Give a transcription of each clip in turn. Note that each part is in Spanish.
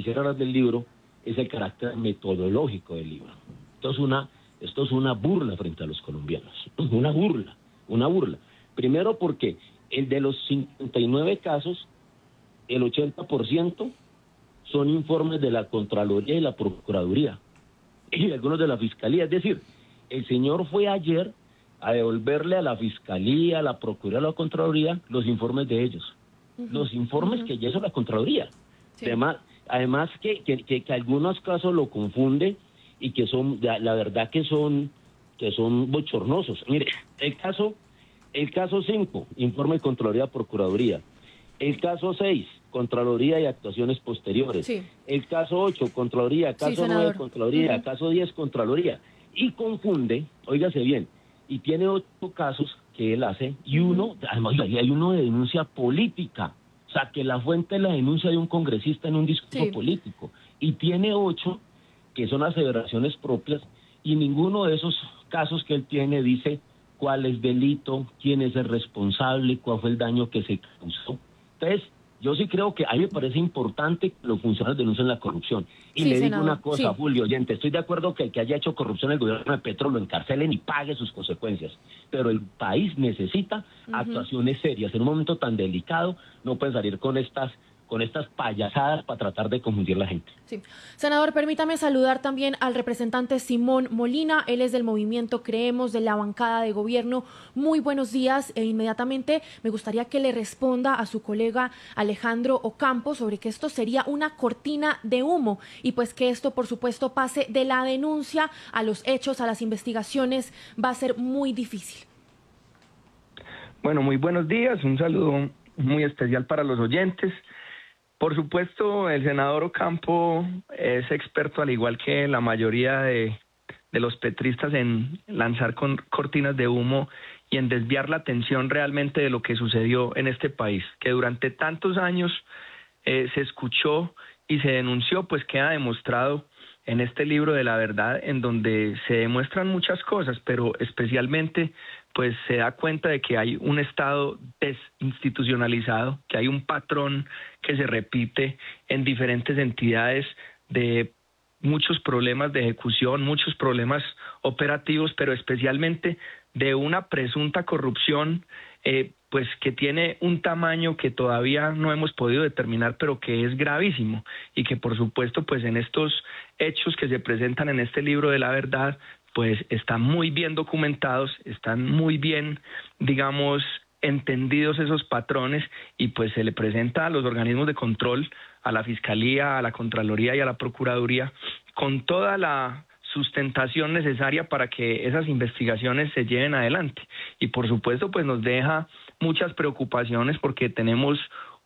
quisiera hablar del libro es el carácter metodológico del libro. Esto es una burla frente a los colombianos, una burla. Primero porque el de los 59 casos, el 80% son informes de la Contraloría y la Procuraduría, y algunos de la Fiscalía. Es decir, el señor fue ayer a devolverle a la Fiscalía, a la Procuraduría, a la Contraloría, los informes de ellos. Los informes que ya hizo la Contraloría. Sí. Además que algunos casos lo confunde y que son, la verdad que son bochornosos. Mire, el caso 5, informe de Contraloría, Procuraduría. El caso 6, Contraloría y actuaciones posteriores. Sí. El caso 8, Contraloría. Caso 9, Contraloría. Caso 10, Contraloría. Y confunde, óigase bien, y tiene 8 casos que él hace, y uno, además hay uno de denuncia política, o sea, que la fuente es la denuncia de un congresista en un discurso político, y tiene 8 que son aseveraciones propias, y ninguno de esos casos que él tiene dice cuál es delito, quién es el responsable, cuál fue el daño que se causó. Entonces, yo sí creo que a mí me parece importante que los funcionarios denuncien la corrupción. Y le digo una cosa, Julio, oyente, estoy de acuerdo que el que haya hecho corrupción el gobierno de Petro lo encarcelen y pague sus consecuencias. Pero el país necesita actuaciones serias. En un momento tan delicado no pueden salir con estas payasadas para tratar de confundir a la gente. Sí. Senador, permítame saludar también al representante Simón Molina. Él es del movimiento Creemos, de la bancada de gobierno. Muy buenos días, e inmediatamente me gustaría que le responda a su colega Alejandro Ocampo sobre que esto sería una cortina de humo y pues que esto, por supuesto, pase de la denuncia a los hechos, a las investigaciones, va a ser muy difícil. Bueno, muy buenos días, un saludo muy especial para los oyentes. Por supuesto, el senador Ocampo es experto, al igual que la mayoría de los petristas, en lanzar cortinas de humo y en desviar la atención realmente de lo que sucedió en este país, que durante tantos años se escuchó y se denunció, pues queda demostrado en este libro de la verdad, en donde se demuestran muchas cosas, pero especialmente pues se da cuenta de que hay un Estado desinstitucionalizado, que hay un patrón que se repite en diferentes entidades, de muchos problemas de ejecución, muchos problemas operativos, pero especialmente de una presunta corrupción pues que tiene un tamaño que todavía no hemos podido determinar, pero que es gravísimo, y que por supuesto pues en estos hechos que se presentan en este libro de la verdad pues están muy bien documentados, están muy bien, digamos, entendidos esos patrones, y pues se le presenta a los organismos de control, a la Fiscalía, a la Contraloría y a la Procuraduría, con toda la sustentación necesaria para que esas investigaciones se lleven adelante. Y por supuesto pues nos deja muchas preocupaciones, porque tenemos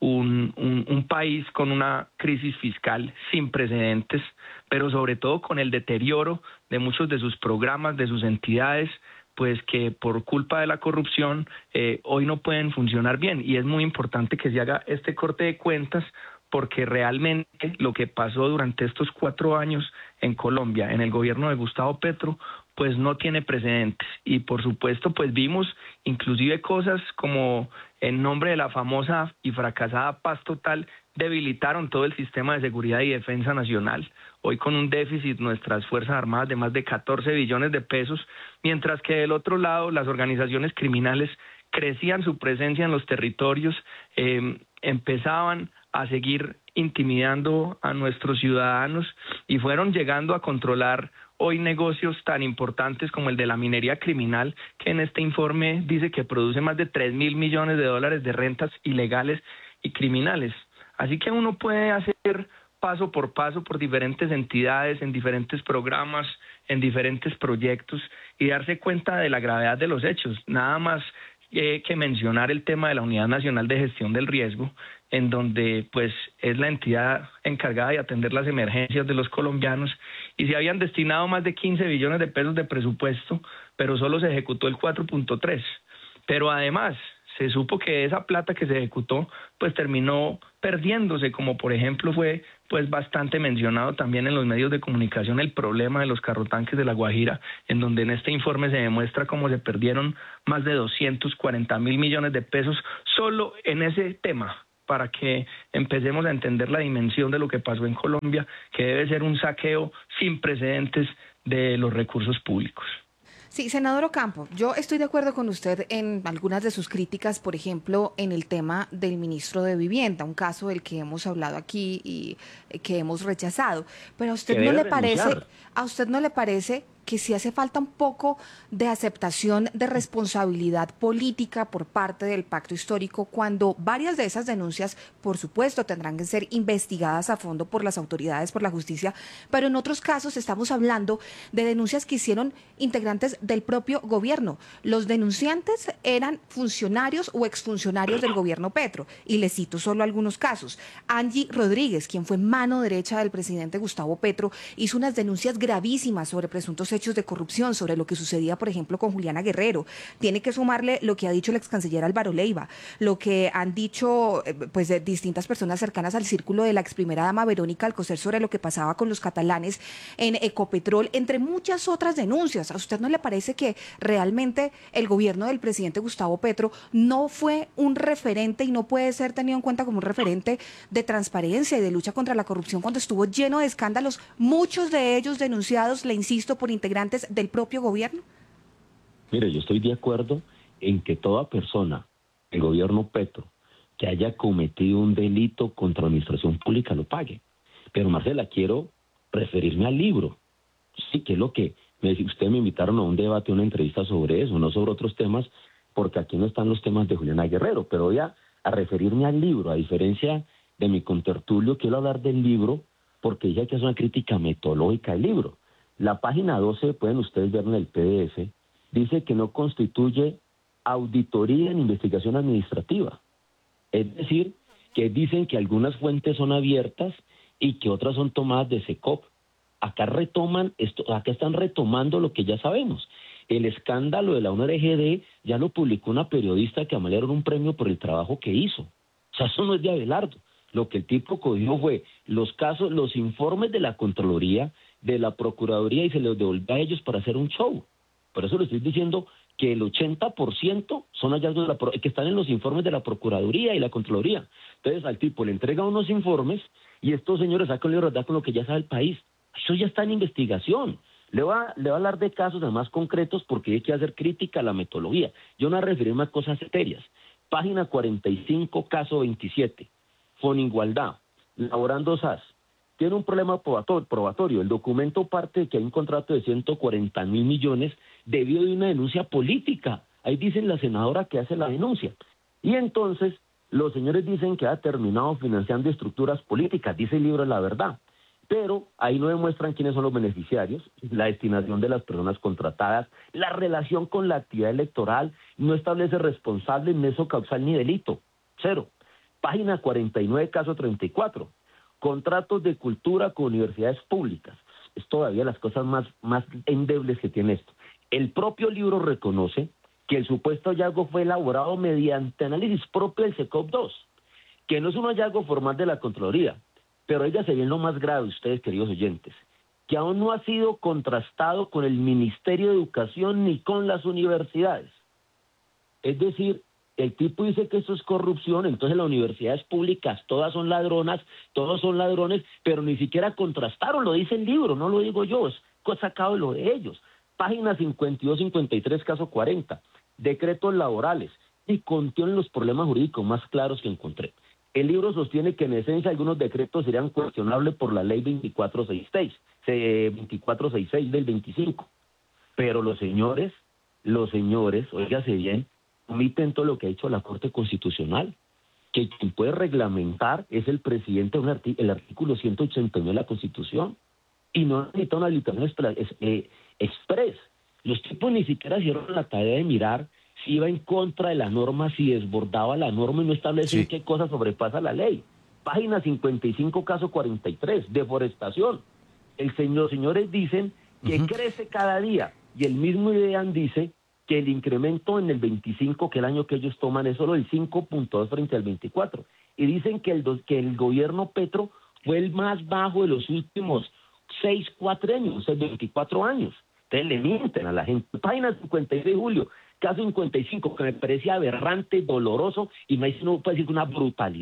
un país con una crisis fiscal sin precedentes, pero sobre todo con el deterioro de muchos de sus programas, de sus entidades, pues que por culpa de la corrupción hoy no pueden funcionar bien. Y es muy importante que se haga este corte de cuentas, porque realmente lo que pasó durante estos 4 años en Colombia, en el gobierno de Gustavo Petro, pues no tiene precedentes. Y por supuesto pues vimos inclusive cosas como, en nombre de la famosa y fracasada paz total, debilitaron todo el sistema de seguridad y defensa nacional, hoy con un déficit nuestras Fuerzas Armadas de más de 14 billones de pesos, mientras que del otro lado las organizaciones criminales crecían su presencia en los territorios, empezaban a seguir intimidando a nuestros ciudadanos y fueron llegando a controlar hoy negocios tan importantes como el de la minería criminal, que en este informe dice que produce más de 3.000 millones de dólares de rentas ilegales y criminales. Así que uno puede hacer paso por diferentes entidades, en diferentes programas, en diferentes proyectos, y darse cuenta de la gravedad de los hechos. Nada más que mencionar el tema de la Unidad Nacional de Gestión del Riesgo, en donde pues es la entidad encargada de atender las emergencias de los colombianos, y se habían destinado más de 15 billones de pesos de presupuesto, pero solo se ejecutó el 4.3. Pero además se supo que esa plata que se ejecutó pues terminó perdiéndose, como por ejemplo fue pues bastante mencionado también en los medios de comunicación el problema de los carrotanques de La Guajira, en donde en este informe se demuestra cómo se perdieron más de 240.000 millones de pesos solo en ese tema, para que empecemos a entender la dimensión de lo que pasó en Colombia, que debe ser un saqueo sin precedentes de los recursos públicos. Sí, senador Ocampo, yo estoy de acuerdo con usted en algunas de sus críticas, por ejemplo, en el tema del ministro de Vivienda, un caso del que hemos hablado aquí y que hemos rechazado. Pero ¿a usted no le parece que sí hace falta un poco de aceptación de responsabilidad política por parte del pacto histórico, cuando varias de esas denuncias, por supuesto, tendrán que ser investigadas a fondo por las autoridades, por la justicia, pero en otros casos estamos hablando de denuncias que hicieron integrantes del propio gobierno? Los denunciantes eran funcionarios o exfuncionarios del gobierno Petro, y les cito solo algunos casos. Angie Rodríguez, quien fue mano derecha del presidente Gustavo Petro, hizo unas denuncias gravísimas sobre presuntos hechos de corrupción, sobre lo que sucedía, por ejemplo, con Juliana Guerrero. Tiene que sumarle lo que ha dicho el ex canciller Álvaro Leiva, lo que han dicho pues de distintas personas cercanas al círculo de la ex primera dama Verónica Alcocer sobre lo que pasaba con los catalanes en Ecopetrol, entre muchas otras denuncias. ¿A usted no le parece que realmente el gobierno del presidente Gustavo Petro no fue un referente y no puede ser tenido en cuenta como un referente de transparencia y de lucha contra la corrupción cuando estuvo lleno de escándalos, muchos de ellos denunciados, le insisto, por integrantes del propio gobierno? Mire, yo estoy de acuerdo en que toda persona, el gobierno Petro, que haya cometido un delito contra la administración pública lo pague. Pero Marcela, quiero referirme al libro. Sí, que es lo que ustedes me invitaron a un debate, una entrevista sobre eso, no sobre otros temas, porque aquí no están los temas de Juliana Guerrero, pero voy a referirme al libro. A diferencia de mi contertulio, quiero hablar del libro porque ella que es una crítica metodológica del libro. La página 12, pueden ustedes ver en el PDF, dice que no constituye auditoría en investigación administrativa. Es decir, que dicen que algunas fuentes son abiertas y que otras son tomadas de SECOP. Acá están retomando lo que ya sabemos. El escándalo de la UNRGD ya lo publicó una periodista que le dieron un premio por el trabajo que hizo. O sea, eso no es de Abelardo. Lo que el tipo cogió fue los casos, los informes de la Contraloría, de la Procuraduría, y se los devolvió a ellos para hacer un show. Por eso le estoy diciendo que el 80% son hallazgos que están en los informes de la Procuraduría y la Contraloría. Entonces al tipo le entrega unos informes y estos señores sacan el libro con lo que ya sabe el país. Eso ya está en investigación. Le voy a hablar de casos además concretos porque hay que hacer crítica a la metodología. Yo no voy a referirme a cosas serias. Página 45, caso 27. Fonigualdad, Laborando SAS. Tiene un problema probatorio. El documento parte de que hay un contrato de 140.000 millones debido a una denuncia política. Ahí dicen la senadora que hace la denuncia. Y entonces los señores dicen que ha terminado financiando estructuras políticas. Dice el libro La Verdad. Pero ahí no demuestran quiénes son los beneficiarios, la destinación de las personas contratadas, la relación con la actividad electoral, no establece responsable, nexo causal ni delito. Cero. Página 49, caso 34. Contratos de cultura con universidades públicas. Es todavía las cosas más endebles que tiene esto. El propio libro reconoce que el supuesto hallazgo fue elaborado mediante análisis propio del SECOP 2, que no es un hallazgo formal de la Contraloría, pero ella se ve en lo más grave, ustedes queridos oyentes, que aún no ha sido contrastado con el Ministerio de Educación ni con las universidades. Es decir, el tipo dice que eso es corrupción, entonces las universidades públicas todas son ladronas, todos son ladrones, pero ni siquiera contrastaron, lo dice el libro, no lo digo yo, es sacado de lo de ellos. Página 52-53, caso 40, decretos laborales, y contienen los problemas jurídicos más claros que encontré. El libro sostiene que en esencia algunos decretos serían cuestionables por la ley 2466 del 25, pero los señores, óigase bien, omiten todo lo que ha hecho la Corte Constitucional, que quien puede reglamentar es el presidente, el artículo 189 de la Constitución, y no necesita una habilitación express. Los tipos ni siquiera hicieron la tarea de mirar si iba en contra de la norma, si desbordaba la norma y no establecen qué cosa sobrepasa la ley. Página 55, caso 43, deforestación. Los señores dicen que crece cada día, y el mismo IDEAN dice que el incremento en el 25, que el año que ellos toman, es solo el 5.2 frente al 24. Y dicen que el gobierno Petro fue el más bajo de los últimos 4 años, o sea, 24 años. Entonces le mienten a la gente. Página 56, Julio, caso 55, que me parece aberrante, doloroso, y me dice, no puede decir una brutalidad.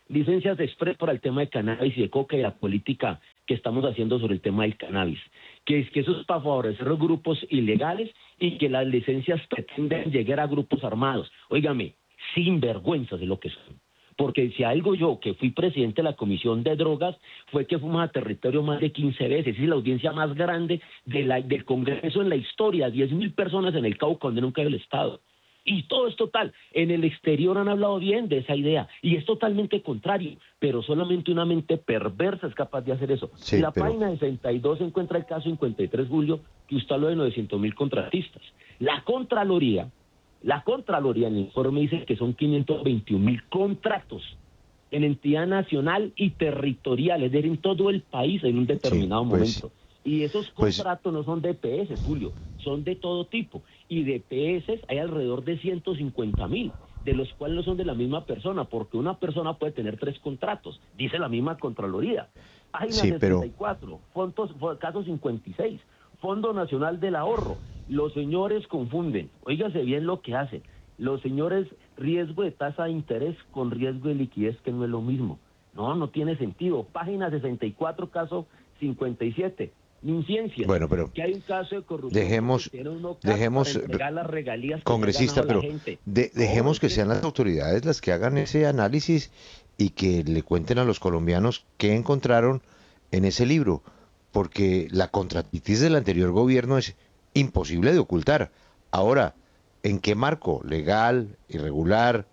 licencias express para el tema de cannabis y de coca y la política que estamos haciendo sobre el tema del cannabis, que eso es para favorecer los grupos ilegales y que las licencias pretenden llegar a grupos armados. Óigame, sin vergüenza de lo que son. Porque si algo yo, que fui presidente de la Comisión de Drogas, fue que fuimos a territorio más de 15 veces. Es la audiencia más grande del Congreso en la historia. 10.000 personas en el Cauca, donde nunca hay el Estado. Y todo es total. En el exterior han hablado bien de esa idea. Y es totalmente contrario. Pero solamente una mente perversa es capaz de hacer eso. Sí, en la página 62 se encuentra el caso 53, Julio, que usted habló de 900.000 contratistas. La Contraloría en el informe dice que son 521.000 contratos en entidad nacional y territorial, es decir, en todo el país en un determinado momento. Y esos contratos no son de EPS, Julio, son de todo tipo. Y de EPS hay alrededor de 150.000, de los cuales no son de la misma persona, porque una persona puede tener 3 contratos, dice la misma Contraloría. Página 64, caso 56, Fondo Nacional del Ahorro. Los señores confunden, óigase bien lo que hacen, los señores riesgo de tasa de interés con riesgo de liquidez, que no es lo mismo. No tiene sentido. Página 64, caso 57. Inciencia. Bueno, pero que hay un caso de corrupción. dejemos las regalías, congresista, pero dejemos que sean las autoridades las que hagan ese análisis y que le cuenten a los colombianos qué encontraron en ese libro, porque la contratitis del anterior gobierno es imposible de ocultar. Ahora, ¿en qué marco? ¿Legal, irregular,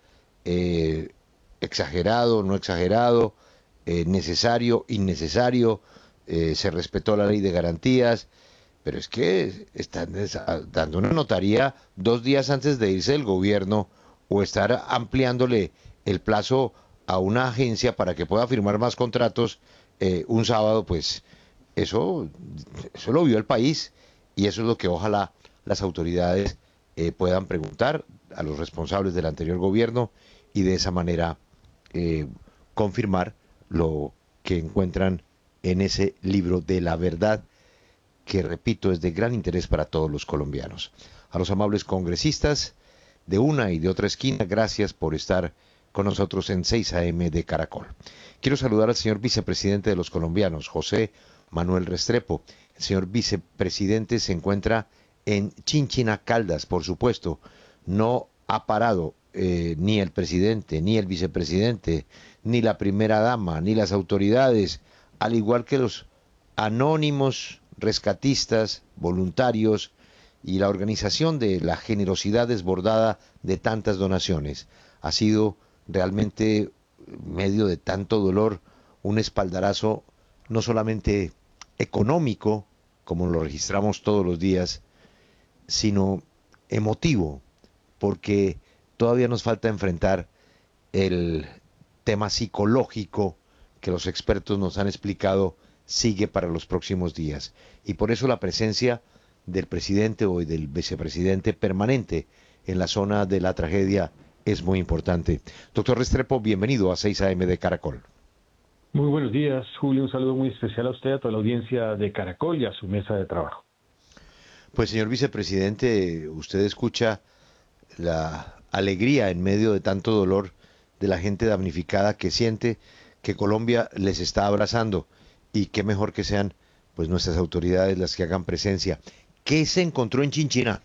exagerado, no exagerado, necesario, innecesario? Se respetó la ley de garantías, pero es que están dando una notaría 2 días antes de irse del gobierno, o estar ampliándole el plazo a una agencia para que pueda firmar más contratos un sábado. Pues eso lo vio el país, y eso es lo que ojalá las autoridades puedan preguntar a los responsables del anterior gobierno, y de esa manera confirmar lo que encuentran en ese libro de la verdad, que, repito, es de gran interés para todos los colombianos. A los amables congresistas de una y de otra esquina, gracias por estar con nosotros en 6 AM de Caracol. Quiero saludar al señor vicepresidente de los colombianos, José Manuel Restrepo. El señor vicepresidente se encuentra en Chinchina, Caldas, por supuesto. No ha parado ni el presidente, ni el vicepresidente, ni la primera dama, ni las autoridades, al igual que los anónimos, rescatistas, voluntarios y la organización de la generosidad desbordada de tantas donaciones. Ha sido realmente, en medio de tanto dolor, un espaldarazo no solamente económico, como lo registramos todos los días, sino emotivo, porque todavía nos falta enfrentar el tema psicológico que los expertos nos han explicado sigue para los próximos días. Y por eso la presencia del presidente o del vicepresidente permanente en la zona de la tragedia es muy importante. Doctor Restrepo, bienvenido a 6 AM de Caracol. Muy buenos días, Julio. Un saludo muy especial a usted, a toda la audiencia de Caracol y a su mesa de trabajo. Pues, señor vicepresidente, usted escucha la alegría en medio de tanto dolor de la gente damnificada, que siente que Colombia les está abrazando, y qué mejor que sean pues nuestras autoridades las que hagan presencia. ¿Qué se encontró en Chinchina?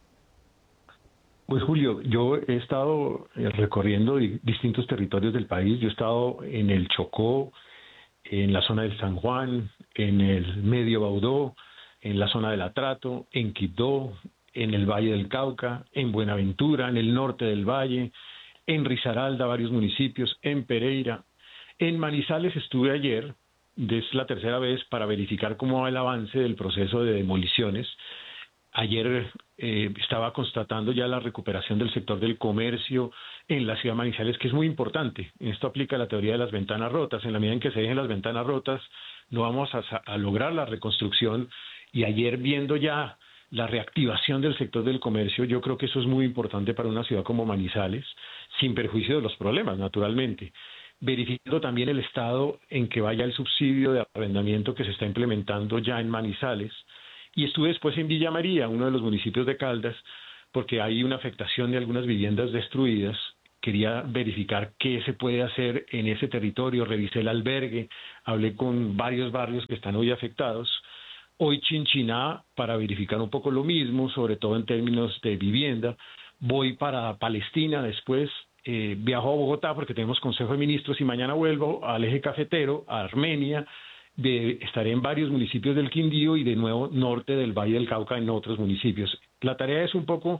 Pues, Julio, yo he estado recorriendo distintos territorios del país. Yo he estado en el Chocó, en la zona del San Juan, en el Medio Baudó, en la zona del Atrato, en Quibdó, en el Valle del Cauca, en Buenaventura, en el norte del Valle, en Risaralda, varios municipios, en Pereira. En Manizales estuve ayer, es la tercera vez, para verificar cómo va el avance del proceso de demoliciones. Ayer estaba constatando ya la recuperación del sector del comercio en la ciudad de Manizales, que es muy importante. Esto aplica la teoría de las ventanas rotas. En la medida en que se dejen las ventanas rotas, no vamos a lograr la reconstrucción. Y ayer, viendo ya la reactivación del sector del comercio, yo creo que eso es muy importante para una ciudad como Manizales, sin perjuicio de los problemas, naturalmente. Verificando también el estado en que vaya el subsidio de arrendamiento que se está implementando ya en Manizales. Y estuve después en Villa María, uno de los municipios de Caldas, porque hay una afectación de algunas viviendas destruidas quería verificar qué se puede hacer en ese territorio, revisé el albergue, hablé con varios barrios que están hoy afectados. Hoy Chinchiná para verificar un poco lo mismo, sobre todo en términos de vivienda. Voy para Palestina después, viajo a Bogotá porque tenemos Consejo de Ministros y mañana vuelvo al eje cafetero, a Armenia. Estaré en varios municipios del Quindío y de nuevo norte del Valle del Cauca en otros municipios. La tarea es un poco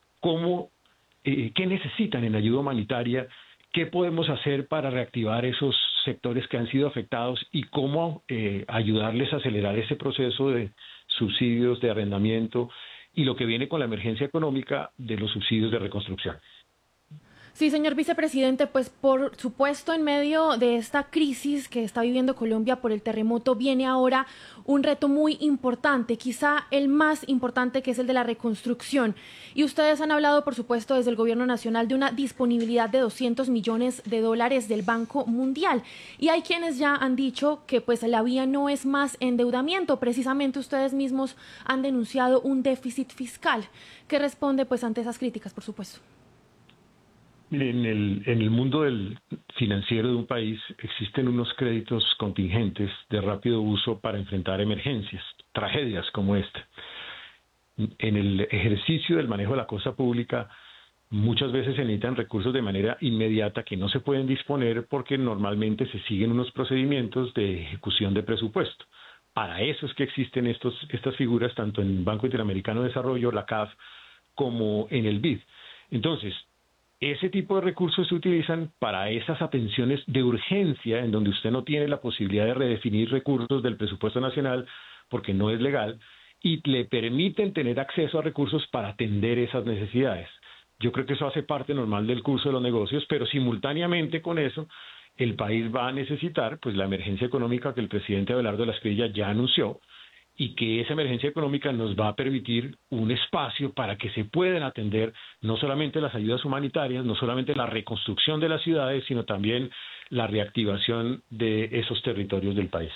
qué necesitan en ayuda humanitaria, qué podemos hacer para reactivar esos sectores que han sido afectados y cómo ayudarles a acelerar ese proceso de subsidios, de arrendamiento y lo que viene con la emergencia económica de los subsidios de reconstrucción. Sí, señor vicepresidente, pues por supuesto en medio de esta crisis que está viviendo Colombia por el terremoto viene ahora un reto muy importante, quizá el más importante, que es el de la reconstrucción. Y ustedes han hablado, por supuesto, desde el Gobierno Nacional de una disponibilidad de $200 millones del Banco Mundial. Y hay quienes ya han dicho que pues la vía no es más endeudamiento. Precisamente ustedes mismos han denunciado un déficit fiscal. ¿Qué responde pues ante esas críticas, por supuesto? En el mundo del financiero de un país existen unos créditos contingentes de rápido uso para enfrentar emergencias, tragedias como esta. En el ejercicio del manejo de la cosa pública, muchas veces se necesitan recursos de manera inmediata que no se pueden disponer porque normalmente se siguen unos procedimientos de ejecución de presupuesto. Para eso es que existen estas figuras tanto en el Banco Interamericano de Desarrollo, la CAF, como en el BID. Entonces, ese tipo de recursos se utilizan para esas atenciones de urgencia en donde usted no tiene la posibilidad de redefinir recursos del presupuesto nacional porque no es legal y le permiten tener acceso a recursos para atender esas necesidades. Yo creo que eso hace parte normal del curso de los negocios, pero simultáneamente con eso el país va a necesitar pues la emergencia económica que el presidente Abelardo de la Espriella ya anunció, y que esa emergencia económica nos va a permitir un espacio para que se puedan atender no solamente las ayudas humanitarias, no solamente la reconstrucción de las ciudades, sino también la reactivación de esos territorios del país.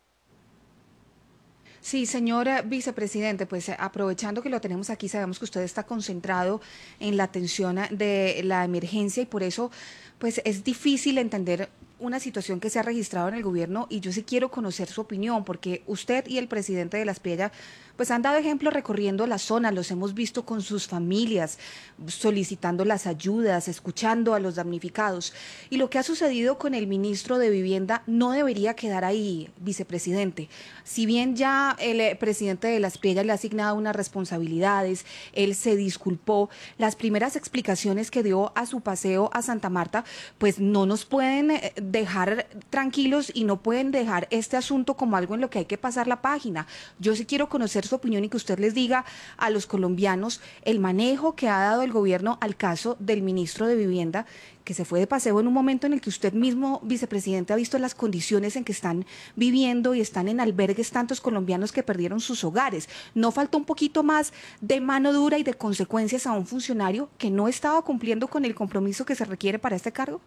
Sí, señora vicepresidente, pues aprovechando que lo tenemos aquí, sabemos que usted está concentrado en la atención de la emergencia y por eso pues es difícil entender una situación que se ha registrado en el gobierno y yo sí quiero conocer su opinión porque usted y el presidente de la Espriella pues han dado ejemplo recorriendo la zona, los hemos visto con sus familias, solicitando las ayudas, escuchando a los damnificados. Y lo que ha sucedido con el ministro de Vivienda no debería quedar ahí, vicepresidente. Si bien ya el presidente de la Espriella le ha asignado unas responsabilidades, él se disculpó, las primeras explicaciones que dio a su paseo a Santa Marta, pues no nos pueden dejar tranquilos y no pueden dejar este asunto como algo en lo que hay que pasar la página. Yo sí quiero conocer su opinión y que usted les diga a los colombianos el manejo que ha dado el gobierno al caso del ministro de Vivienda, que se fue de paseo en un momento en el que usted mismo, vicepresidente, ha visto las condiciones en que están viviendo y están en albergues tantos colombianos que perdieron sus hogares. ¿No faltó un poquito más de mano dura y de consecuencias a un funcionario que no estaba cumpliendo con el compromiso que se requiere para este cargo?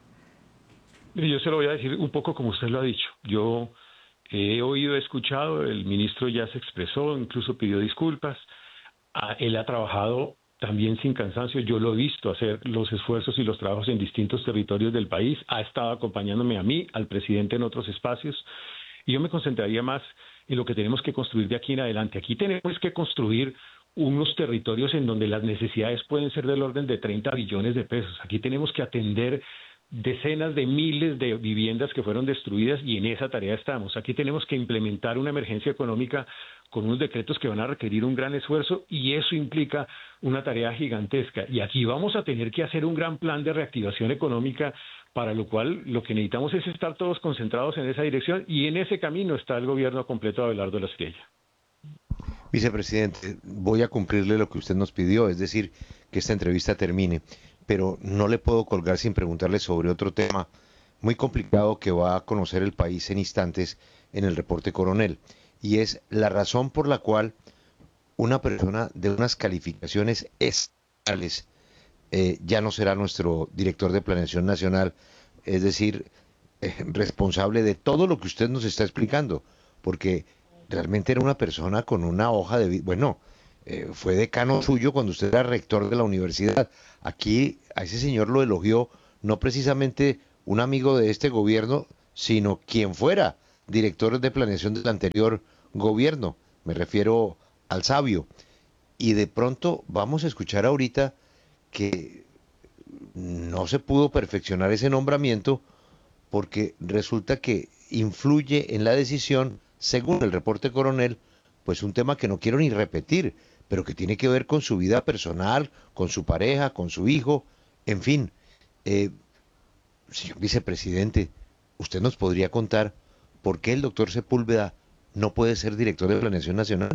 Yo se lo voy a decir un poco como usted lo ha dicho. Yo he oído, he escuchado, el ministro ya se expresó, incluso pidió disculpas. Él ha trabajado también sin cansancio. Yo lo he visto hacer los esfuerzos y los trabajos en distintos territorios del país. Ha estado acompañándome a mí, al presidente en otros espacios. Y yo me concentraría más en lo que tenemos que construir de aquí en adelante. Aquí tenemos que construir unos territorios en donde las necesidades pueden ser del orden de 30 billones de pesos. Aquí tenemos que atender decenas de miles de viviendas que fueron destruidas y en esa tarea estamos. Aquí tenemos que implementar una emergencia económica con unos decretos que van a requerir un gran esfuerzo y eso implica una tarea gigantesca. Y aquí vamos a tener que hacer un gran plan de reactivación económica, para lo cual lo que necesitamos es estar todos concentrados en esa dirección y en ese camino está el gobierno completo de Abelardo de la Espriella. Vicepresidente, voy a cumplirle lo que usted nos pidió, es decir, que esta entrevista termine, pero no le puedo colgar sin preguntarle sobre otro tema muy complicado que va a conocer el país en instantes en el reporte Coronel, y es la razón por la cual una persona de unas calificaciones excepcionales ya no será nuestro director de Planeación Nacional, es decir, responsable de todo lo que usted nos está explicando, porque realmente era una persona con una hoja de vida, bueno, fue decano suyo cuando usted era rector de la universidad. Aquí a ese señor lo elogió no precisamente un amigo de este gobierno, sino quien fuera director de planeación del anterior gobierno, me refiero al sabio. Y de pronto vamos a escuchar ahorita que no se pudo perfeccionar ese nombramiento porque resulta que influye en la decisión, según el reporte coronel, pues un tema que no quiero ni repetir, pero que tiene que ver con su vida personal, con su pareja, con su hijo, en fin. Señor vicepresidente, ¿usted nos podría contar por qué el doctor Sepúlveda no puede ser director de Planeación Nacional?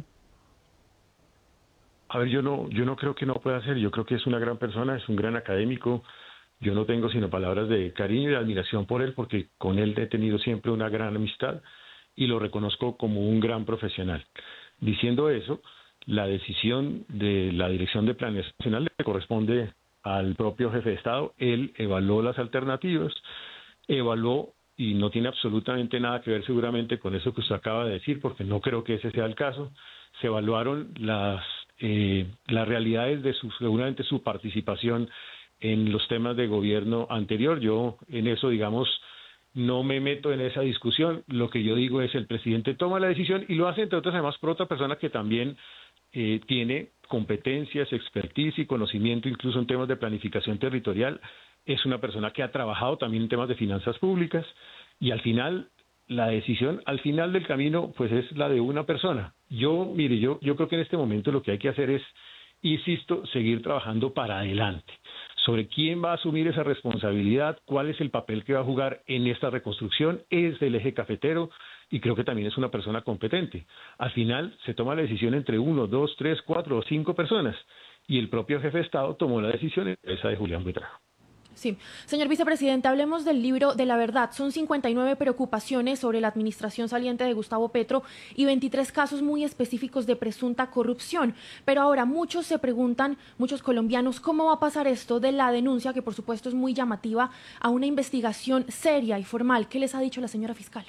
A ver, yo no creo que no pueda ser. Yo creo que es una gran persona, es un gran académico. Yo no tengo sino palabras de cariño y de admiración por él, porque con él he tenido siempre una gran amistad y lo reconozco como un gran profesional. Diciendo eso, la decisión de la Dirección de Planeación Nacional le corresponde al propio jefe de Estado. Él evaluó las alternativas, evaluó, y no tiene absolutamente nada que ver seguramente con eso que usted acaba de decir, porque no creo que ese sea el caso. Se evaluaron las realidades de seguramente su participación en los temas de gobierno anterior. Yo en eso, digamos, no me meto en esa discusión. Lo que yo digo es el presidente toma la decisión y lo hace, entre otras, además, por otra persona que también tiene competencias, expertise y conocimiento incluso en temas de planificación territorial. Es una persona que ha trabajado también en temas de finanzas públicas y al final la decisión, al final del camino, pues es la de una persona. Yo creo que en este momento lo que hay que hacer es, insisto, seguir trabajando para adelante. Sobre quién va a asumir esa responsabilidad, cuál es el papel que va a jugar en esta reconstrucción, es del eje cafetero, y creo que también es una persona competente. Al final se toma la decisión entre 1, 2, 3, 4 o 5 personas, y el propio jefe de Estado tomó la decisión, esa de Julián Buitrago. Sí. Señor vicepresidente, hablemos del libro de la verdad. Son 59 preocupaciones sobre la administración saliente de Gustavo Petro y 23 casos muy específicos de presunta corrupción. Pero ahora muchos se preguntan, muchos colombianos, ¿cómo va a pasar esto de la denuncia, que por supuesto es muy llamativa, a una investigación seria y formal? ¿Qué les ha dicho la señora fiscal?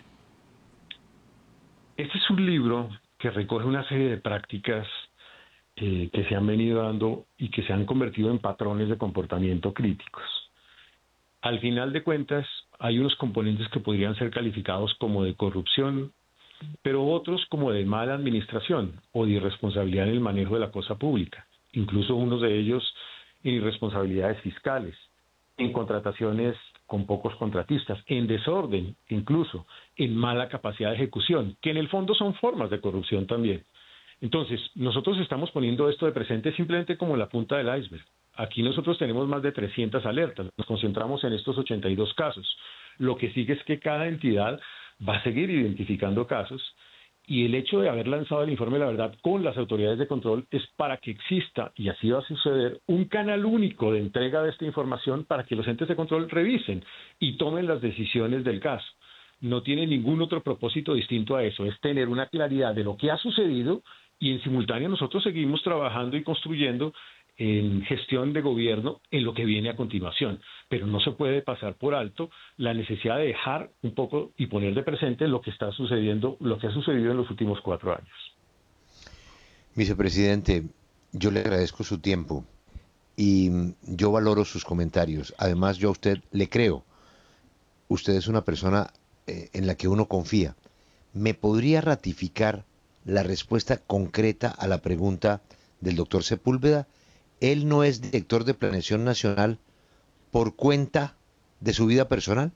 Este es un libro que recoge una serie de prácticas que se han venido dando y que se han convertido en patrones de comportamiento críticos. Al final de cuentas, hay unos componentes que podrían ser calificados como de corrupción, pero otros como de mala administración o de irresponsabilidad en el manejo de la cosa pública, incluso unos de ellos en irresponsabilidades fiscales, en contrataciones con pocos contratistas, en desorden, incluso en mala capacidad de ejecución, que en el fondo son formas de corrupción también. Entonces, nosotros estamos poniendo esto de presente simplemente como la punta del iceberg. Aquí nosotros tenemos más de 300 alertas, nos concentramos en estos 82 casos. Lo que sigue es que cada entidad va a seguir identificando casos y el hecho de haber lanzado el informe de la verdad con las autoridades de control es para que exista, y así va a suceder, un canal único de entrega de esta información para que los entes de control revisen y tomen las decisiones del caso. No tiene ningún otro propósito distinto a eso, es tener una claridad de lo que ha sucedido y en simultáneo nosotros seguimos trabajando y construyendo en gestión de gobierno en lo que viene a continuación, pero no se puede pasar por alto la necesidad de dejar un poco y poner de presente lo que está sucediendo, lo que ha sucedido en los últimos 4 años. Vicepresidente, yo le agradezco su tiempo y yo valoro sus comentarios. Además, yo a usted le creo. Usted es una persona en la que uno confía. ¿Me podría ratificar la respuesta concreta a la pregunta del doctor Sepúlveda? ¿Él no es director de Planeación Nacional por cuenta de su vida personal?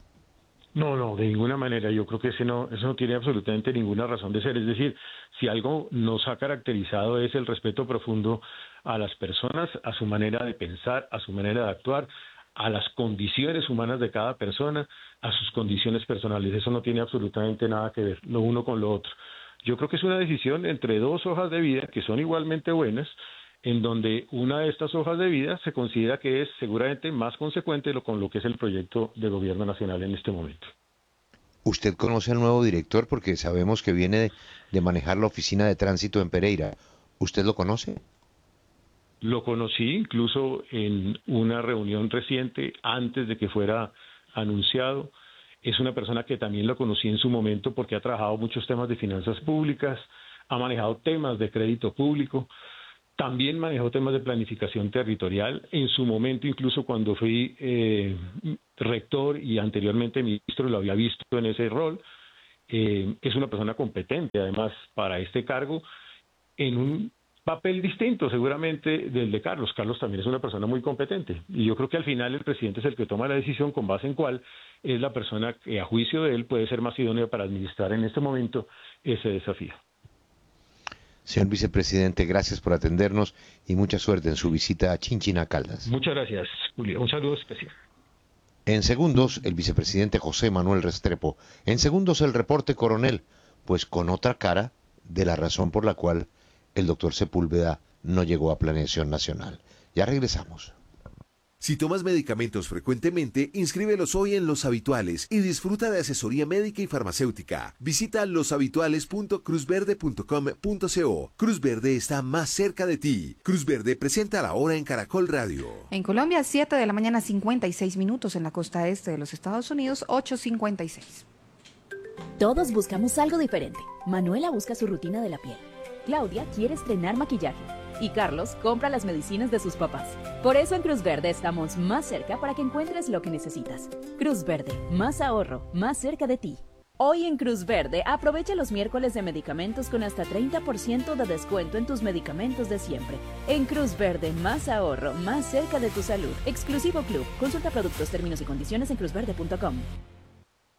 No, de ninguna manera. Yo creo que eso no tiene absolutamente ninguna razón de ser. Es decir, si algo nos ha caracterizado es el respeto profundo a las personas, a su manera de pensar, a su manera de actuar, a las condiciones humanas de cada persona, a sus condiciones personales. Eso no tiene absolutamente nada que ver, lo uno con lo otro. Yo creo que es una decisión entre 2 hojas de vida que son igualmente buenas, en donde una de estas hojas de vida se considera que es seguramente más consecuente con lo que es el proyecto de gobierno nacional en este momento. ¿Usted conoce al nuevo director? Porque sabemos que viene de manejar la oficina de tránsito en Pereira. ¿Usted lo conoce? Lo conocí incluso en una reunión reciente antes de que fuera anunciado. Es una persona que también lo conocí en su momento porque ha trabajado muchos temas de finanzas públicas, ha manejado temas de crédito público. También manejó temas de planificación territorial. En su momento, incluso cuando fui rector y anteriormente ministro, lo había visto en ese rol. Es una persona competente, además, para este cargo, en un papel distinto seguramente del de Carlos. Carlos también es una persona muy competente. Y yo creo que al final el presidente es el que toma la decisión con base en cuál es la persona que, a juicio de él, puede ser más idónea para administrar en este momento ese desafío. Señor vicepresidente, gracias por atendernos y mucha suerte en su visita a Chinchina, Caldas. Muchas gracias, Julio. Un saludo especial. En segundos, el vicepresidente José Manuel Restrepo. En segundos, el reporte coronel, pues con otra cara de la razón por la cual el doctor Sepúlveda no llegó a Planeación Nacional. Ya regresamos. Si tomas medicamentos frecuentemente, inscríbelos hoy en Los Habituales y disfruta de asesoría médica y farmacéutica. Visita loshabituales.cruzverde.com.co. Cruz Verde está más cerca de ti. Cruz Verde presenta la hora en Caracol Radio. En Colombia, 7 de la mañana, 56 minutos. En la costa este de los Estados Unidos, 8:56. Todos buscamos algo diferente. Manuela busca su rutina de la piel. Claudia quiere estrenar maquillaje. Y Carlos compra las medicinas de sus papás. Por eso en Cruz Verde estamos más cerca para que encuentres lo que necesitas. Cruz Verde, más ahorro, más cerca de ti. Hoy en Cruz Verde, aprovecha los miércoles de medicamentos con hasta 30% de descuento en tus medicamentos de siempre. En Cruz Verde, más ahorro, más cerca de tu salud. Exclusivo Club. Consulta productos, términos y condiciones en cruzverde.com.